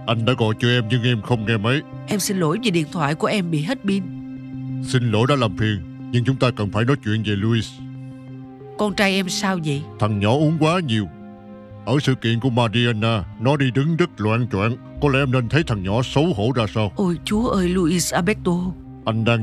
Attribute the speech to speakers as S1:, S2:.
S1: Anh đã gọi cho em nhưng em không nghe máy.
S2: Em xin lỗi vì điện thoại của em bị hết pin.
S1: Xin lỗi đã làm phiền, nhưng chúng ta cần phải nói chuyện về Louis.
S2: Con trai em sao vậy?
S1: Thằng nhỏ uống quá nhiều. Ở sự kiện của Mariana, nó đi đứng rất loạng choạng. Có lẽ em nên thấy thằng nhỏ xấu hổ ra sao.
S2: Ôi Chúa ơi, Luis Alberto.
S1: Anh đang